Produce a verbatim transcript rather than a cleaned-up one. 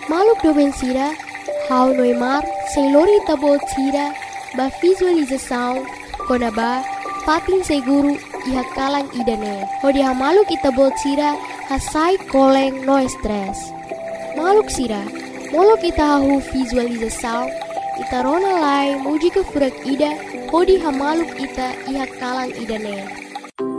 Maluk doben sira, hau noimar, selori tabot sira, ba visualização, kona ba, patin seguru, iha kalang idane. Hodi ha maluk itabot sira, hasai koleng no stress. Maluk sira, molok ita hahu visualização, ita rona lai muji ke furak ida, hodi ha maluk ita iha kalang idane.